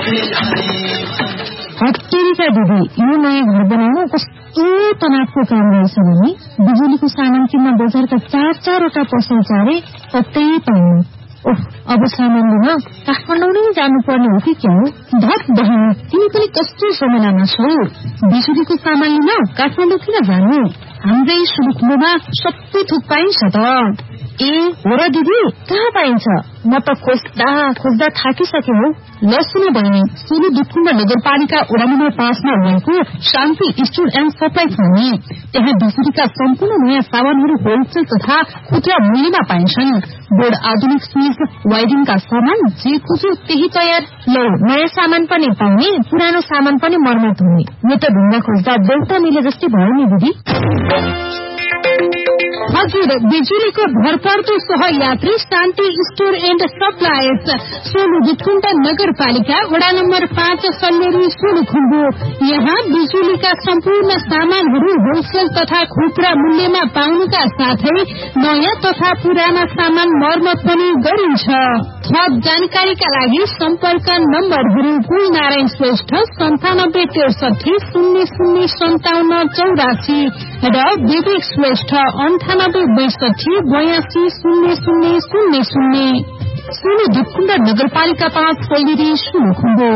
हत्केरीका दिदी, यो नयाँ घर बनाउन कस्तो तनावको काम रहेछ भने बिजुलीको सामान किन्न बजारका 4-4वटा पसल चारे कतै पाउनु। अब सामान लिन काठमाडौँ नै जानुपर्ने हो कि क्या हो? धत बहिनी, तिमी पनि कस्तो समयमा छौ? बिजुलीको सामान लिन काठमाडौँ किन जानु? हाम्रै सुलुखुम्बुमा सबै थोक पाइन्छ त। ए हो र दिदी, कहाँ पाइन्छ? म त खोज्दा थाकिसके हो। ल सुन बहिनी, सोलु दुधकुण्ड नगरपालिका वडा नम्बर 5 मा रहेको शान्ति स्टोर एन्ड सप्लाई छ नि। त्यहाँ बिजुलीका सम्पूर्ण नयाँ सामानहरू होलसेल तथा खुद्रा मूल्यमा पाइन्छन्। बोर्ड, आधुनिक स्विच, वायरिङका सामान जे खोज्यो त्यही तयार। ल, नयाँ सामान पनि पाउने, पुरानो सामान पनि मर्मत हुने। यो त ढुङ्गा खोज्दा देउता मिले जस्तै भयो नि दिदी। हजुर, बिजुलीको भरपर्दो सहयात्री शान्ति store and suppliers, Solu Dudhkund नगरपालिका वडा नम्बर 5 सल्लेरी सोलुखुम्बु। यहाँ बिजुलीका सम्पूर्ण सामानहरू होलसेल तथा खुद्रा मूल्यमा पाउनुका साथै नयाँ तथा पुराना सामान मर्मत पनि गरिन्छ। थप जानकारीका लागि सम्पर्क नम्बरहरू: कुलनारायण श्रेष्ठ 9763005784 र विवेक श्रेष्ठ 9862820000। सोलु दुधकुण्ड नगरपालिका 5 सल्लेरी सोलुखुम्बु।